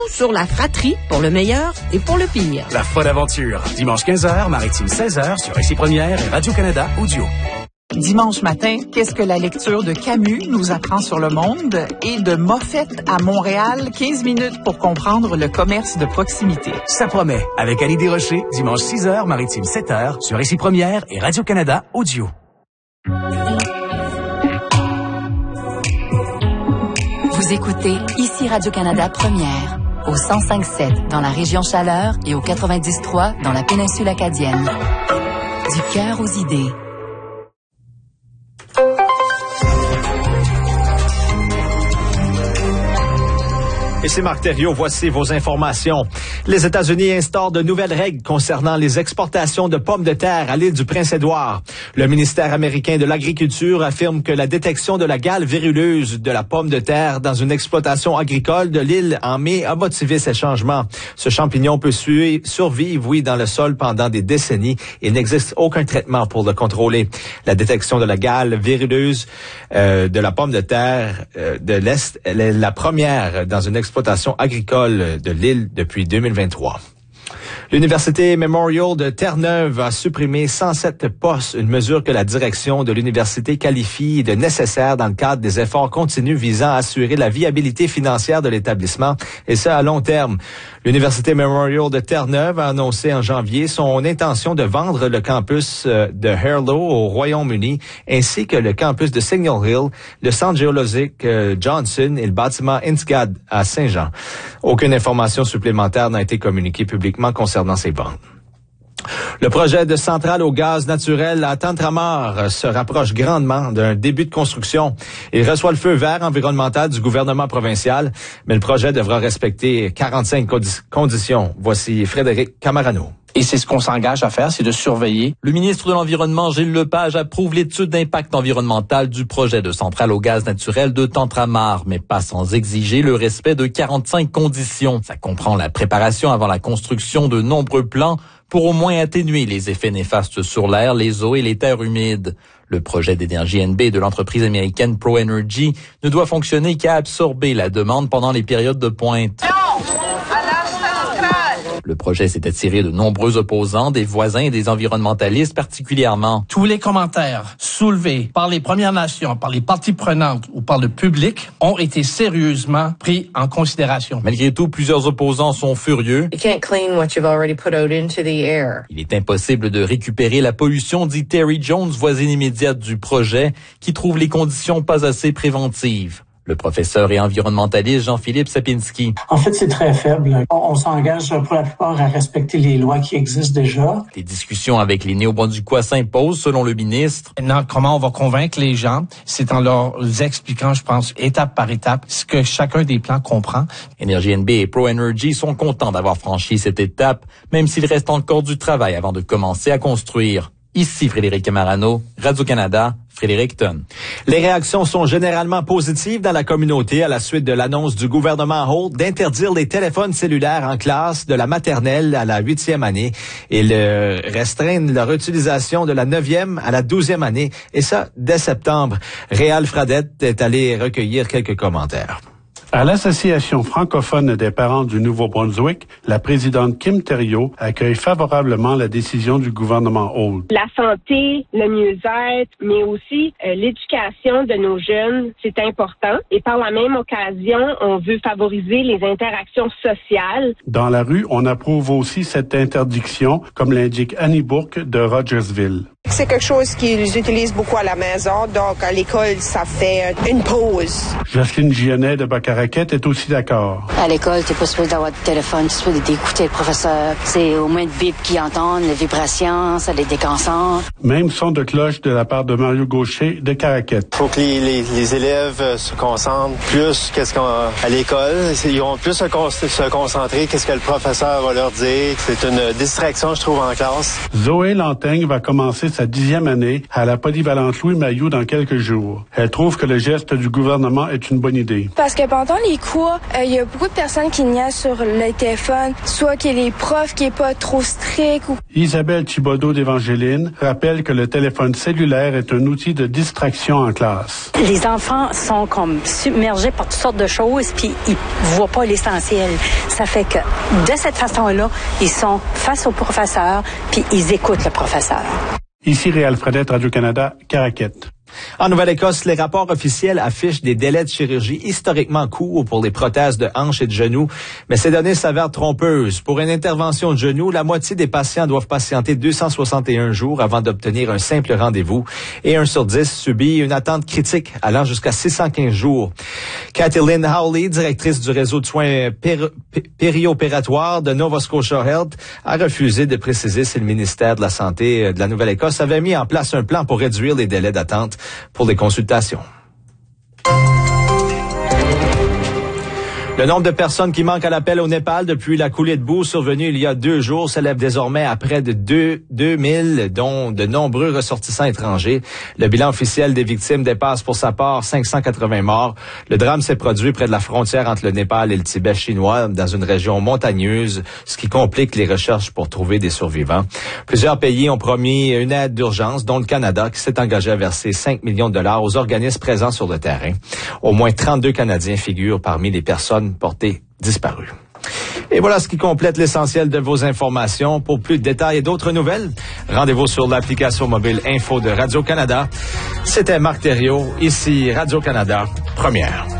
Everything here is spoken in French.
Sur la fratrie, pour le meilleur et pour le pire. La folle aventure, dimanche 15h, Maritime 16h, sur Ici Première et Radio-Canada Audio. Dimanche matin, qu'est-ce que la lecture de Camus nous apprend sur le monde? Et de Moffett à Montréal, 15 minutes pour comprendre le commerce de proximité. Ça promet, avec Annie Desrochers, dimanche 6h, Maritime 7h, sur Ici Première et Radio-Canada Audio. Vous écoutez Ici Radio-Canada Première, au 105.7 dans la région Chaleur et au 90.3 dans la péninsule acadienne. Du cœur aux idées. Et c'est Marc Thériault, voici vos informations. Les États-Unis instaurent de nouvelles règles concernant les exportations de pommes de terre à l'île du Prince-Édouard. Le ministère américain de l'Agriculture affirme que la détection de la gale véruleuse de la pomme de terre dans une exploitation agricole de l'île en mai a motivé ces changements. Ce champignon peut survivre, dans le sol pendant des décennies. Il n'existe aucun traitement pour le contrôler. La détection de la gale véruleuse de la pomme de terre de l'Est, elle est la première dans une exploitation agricole de l'île depuis 2023. L'Université Memorial de Terre-Neuve a supprimé 107 postes, une mesure que la direction de l'université qualifie de nécessaire dans le cadre des efforts continus visant à assurer la viabilité financière de l'établissement, et ça à long terme. L'Université Memorial de Terre-Neuve a annoncé en janvier son intention de vendre le campus de Harlow au Royaume-Uni, ainsi que le campus de Signal Hill, le centre géologique Johnson et le bâtiment Insgad à Saint-Jean. Aucune information supplémentaire n'a été communiquée publiquement concernant ces ventes. Le projet de centrale au gaz naturel à Tantramar se rapproche grandement d'un début de construction. Il reçoit le feu vert environnemental du gouvernement provincial, mais le projet devra respecter 45 conditions. Voici Frédéric Camarano. Et c'est ce qu'on s'engage à faire, c'est de surveiller. Le ministre de l'Environnement, Gilles Lepage, approuve l'étude d'impact environnemental du projet de centrale au gaz naturel de Tantramar, mais pas sans exiger le respect de 45 conditions. Ça comprend la préparation avant la construction de nombreux plans pour au moins atténuer les effets néfastes sur l'air, les eaux et les terres humides. Le projet d'énergie NB de l'entreprise américaine ProEnergy ne doit fonctionner qu'à absorber la demande pendant les périodes de pointe. Le projet s'est attiré de nombreux opposants, des voisins et des environnementalistes particulièrement. Tous les commentaires soulevés par les Premières Nations, par les parties prenantes ou par le public ont été sérieusement pris en considération. Malgré tout, plusieurs opposants sont furieux. You can't clean what you've already put out into the air. Il est impossible de récupérer la pollution, dit Terry Jones, voisine immédiate du projet, qui trouve les conditions pas assez préventives. Le professeur et environnementaliste Jean-Philippe Sapinski. En fait, c'est très faible. On s'engage pour la plupart à respecter les lois qui existent déjà. Des discussions avec les Néo-Brunswickois s'imposent, selon le ministre. Maintenant, comment on va convaincre les gens? C'est en leur expliquant, je pense, étape par étape, ce que chacun des plans comprend. Énergie NB et ProEnergy sont contents d'avoir franchi cette étape, même s'il reste encore du travail avant de commencer à construire. Ici Frédéric Camarano, Radio-Canada, Fredericton. Les réactions sont généralement positives dans la communauté à la suite de l'annonce du gouvernement Holt d'interdire les téléphones cellulaires en classe de la maternelle à la 8e année et restreindre leur utilisation de la 9e à la 12e année, et ça dès septembre. Réal Fradette est allé recueillir quelques commentaires. À l'Association francophone des parents du Nouveau-Brunswick, la présidente Kim Thériault accueille favorablement la décision du gouvernement Holt. La santé, le mieux-être, mais aussi l'éducation de nos jeunes, c'est important. Et par la même occasion, on veut favoriser les interactions sociales. Dans la rue, on approuve aussi cette interdiction, comme l'indique Annie Bourque de Rogersville. C'est quelque chose qu'ils utilisent beaucoup à la maison, donc à l'école, ça fait une pause. Jocelyne Gionnet de Bacaraquette est aussi d'accord. À l'école, t'es pas supposé d'avoir de téléphone, t'es supposé d'écouter le professeur. C'est au moins de bip qu'ils entendent, les vibrations, ça les déconcentre. Même son de cloche de la part de Mario Gaucher de Caraquette. Faut que les élèves se concentrent plus à l'école. Ils vont plus se concentrer qu'est-ce que le professeur va leur dire. C'est une distraction, je trouve, en classe. Zoé Lantaigne va commencer sa 10e année à la polyvalente Louis Mailloux dans quelques jours. Elle trouve que le geste du gouvernement est une bonne idée. Parce que pendant pendant les cours, il y a beaucoup de personnes qui niaisent sur le téléphone, soit que les profs qui est pas trop strict. Isabelle Thibodeau d'Évangéline rappelle que le téléphone cellulaire est un outil de distraction en classe. Les enfants sont comme submergés par toutes sortes de choses, puis ils voient pas l'essentiel. Ça fait que de cette façon-là, ils sont face au professeur, puis ils écoutent le professeur. Ici Réal Fredette, Radio-Canada, Caraquette. En Nouvelle-Écosse, les rapports officiels affichent des délais de chirurgie historiquement courts pour les prothèses de hanches et de genoux, mais ces données s'avèrent trompeuses. Pour une intervention de genou, la moitié des patients doivent patienter 261 jours avant d'obtenir un simple rendez-vous et 1 sur 10 subit une attente critique allant jusqu'à 615 jours. Cathy Lynn Howley, directrice du réseau de soins périopératoires de Nova Scotia Health, a refusé de préciser si le ministère de la Santé de la Nouvelle-Écosse avait mis en place un plan pour réduire les délais d'attente pour des consultations. Le nombre de personnes qui manquent à l'appel au Népal depuis la coulée de boue survenue il y a 2 jours s'élève désormais à près de 2000, dont de nombreux ressortissants étrangers. Le bilan officiel des victimes dépasse pour sa part 580 morts. Le drame s'est produit près de la frontière entre le Népal et le Tibet chinois, dans une région montagneuse, ce qui complique les recherches pour trouver des survivants. Plusieurs pays ont promis une aide d'urgence, dont le Canada, qui s'est engagé à verser 5 millions de dollars aux organismes présents sur le terrain. Au moins 32 Canadiens figurent parmi les personnes portées disparues. Et voilà ce qui complète l'essentiel de vos informations. Pour plus de détails et d'autres nouvelles, rendez-vous sur l'application mobile Info de Radio-Canada. C'était Marc Thériault, ici Radio-Canada, Première.